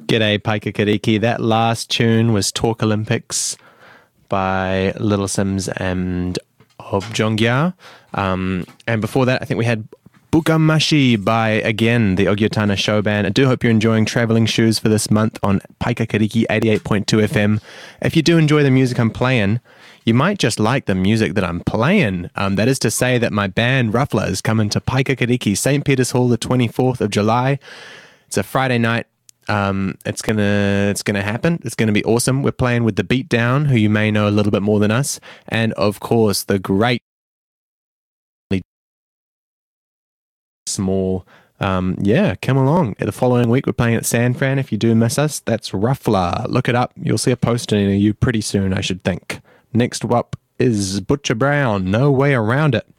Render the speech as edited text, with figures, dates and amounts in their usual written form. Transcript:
G'day, Paikakariki. That last tune was Talk Olympics by Little Sims and Objongia. And before that, I think we had Bukamashi by, again, the Ogyotana Show Band. I do hope you're enjoying Traveling Shoes for this month on Paikakariki 88.2 FM. If you do enjoy the music I'm playing, you might just like the music that I'm playing. That is to say that my band Ruffler is coming to Paikakariki, St. Peter's Hall, the 24th of July. It's a Friday night. It's gonna happen. It's gonna be awesome. We're playing with the Beatdown, who you may know a little bit more than us, and of course the great small. Come along. The following week we're playing at San Fran. If you do miss us, that's Ruffler. Look it up. You'll see a poster near you pretty soon, I should think. Next up is Butcher Brown. No way around it.